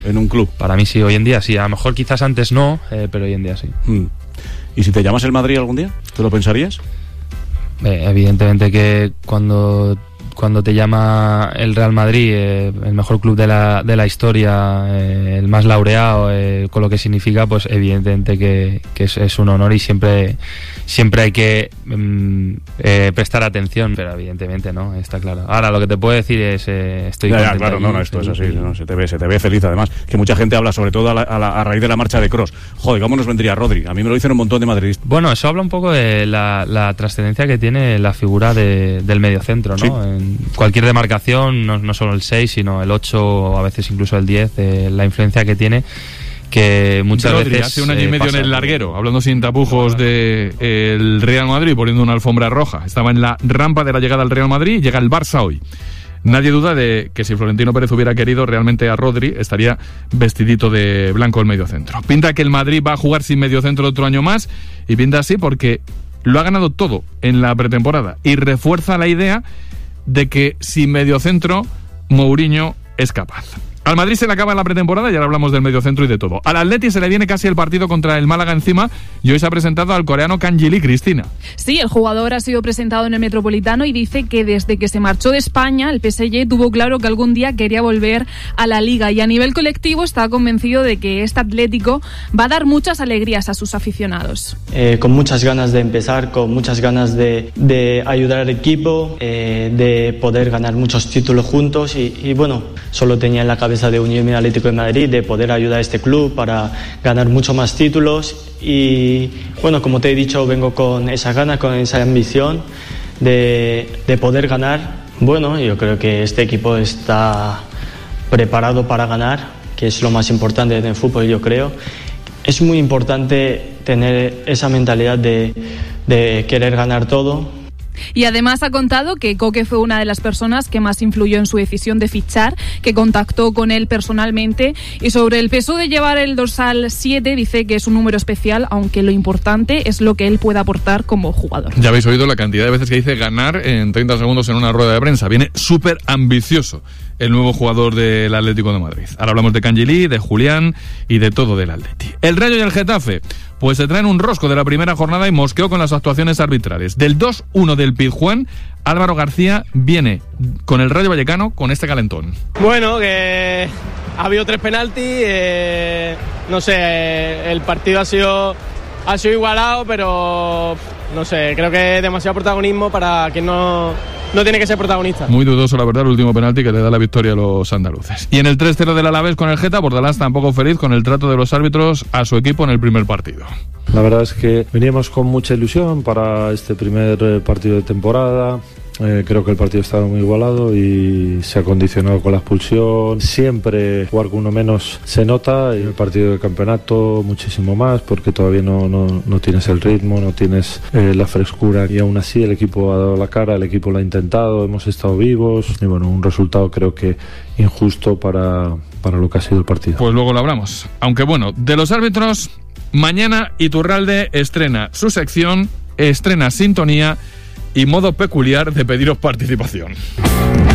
en un club. Para mí sí, hoy en día sí. A lo mejor quizás antes no, pero hoy en día sí. ¿Y si te llamas el Madrid algún día? ¿Te lo pensarías? Evidentemente que cuando te llama el Real Madrid, el mejor club de la historia, el más laureado, con lo que significa, pues evidentemente que es un honor y siempre hay que prestar atención, pero evidentemente no, está claro. Ahora lo que te puedo decir es estoy contento. Claro, no, esto es así, no, se te ve feliz además, que mucha gente habla sobre todo a raíz de la marcha de Kroos. Joder, ¿cómo nos vendría Rodri? A mí me lo dicen un montón de madridistas. Bueno, eso habla un poco de la trascendencia que tiene la figura del mediocentro, ¿no? Sí. En cualquier demarcación, no solo el 6, sino el 8 o a veces incluso el 10, la influencia que tiene, que muchas Rodri, veces hace un año y medio en el larguero, hablando sin tapujos el Real Madrid, poniendo una alfombra roja. Estaba en la rampa de la llegada al Real Madrid, llega el Barça hoy. Nadie duda de que si Florentino Pérez hubiera querido realmente a Rodri, estaría vestidito de blanco el mediocentro. Pinta que el Madrid va a jugar sin mediocentro otro año más, y pinta así porque lo ha ganado todo en la pretemporada y refuerza la idea de que sin mediocentro Mourinho es capaz. Al Madrid se le acaba la pretemporada y ahora hablamos del mediocentro y de todo. Al Atleti se le viene casi el partido contra el Málaga encima y hoy se ha presentado al coreano Kang Ji-lee, Cristina. Sí, el jugador ha sido presentado en el Metropolitano y dice que desde que se marchó de España, el PSG tuvo claro que algún día quería volver a la Liga, y a nivel colectivo está convencido de que este Atlético va a dar muchas alegrías a sus aficionados. Con muchas ganas de empezar, con muchas ganas de ayudar al equipo, de poder ganar muchos títulos juntos y bueno, solo tenía en la cabeza de Unión Atlético de Madrid de poder ayudar a este club para ganar mucho más títulos y bueno, como te he dicho, vengo con esa gana, con esa ambición de poder ganar. Bueno, yo creo que este equipo está preparado para ganar, que es lo más importante en el fútbol, yo creo. Es muy importante tener esa mentalidad de querer ganar todo. Y además ha contado que Koke fue una de las personas que más influyó en su decisión de fichar, que contactó con él personalmente, y sobre el peso de llevar el dorsal 7 dice que es un número especial, aunque lo importante es lo que él puede aportar como jugador. Ya habéis oído la cantidad de veces que dice ganar en 30 segundos en una rueda de prensa. Viene súper ambicioso el nuevo jugador del Atlético de Madrid. Ahora hablamos de Kang Ji-lee, de Julián y de todo del Atleti. El Rayo y el Getafe pues se traen un rosco de la primera jornada y mosqueo con las actuaciones arbitrales. Del 2-1 del Pizjuán, Álvaro García viene con el Rayo Vallecano con este calentón. Bueno, que ha habido 3 penaltis, no sé, el partido ha sido igualado, pero no sé, creo que es demasiado protagonismo para quien no tiene que ser protagonista. Muy dudoso, la verdad, el último penalti que le da la victoria a los andaluces. Y en el 3-0 del Alavés con el Geta, Bordalás tampoco feliz con el trato de los árbitros a su equipo en el primer partido. La verdad es que veníamos con mucha ilusión para este primer partido de temporada. Creo que el partido estaba muy igualado y se ha condicionado con la expulsión. Siempre jugar con uno menos se nota, y en el partido de campeonato muchísimo más, porque todavía no tienes el ritmo, no tienes la frescura, y aún así el equipo ha dado la cara, el equipo lo ha intentado, hemos estado vivos y bueno, un resultado creo que injusto para lo que ha sido el partido. Pues luego lo hablamos. Aunque bueno, de los árbitros, mañana Iturralde estrena su sección, estrena sintonía y modo peculiar de pediros participación.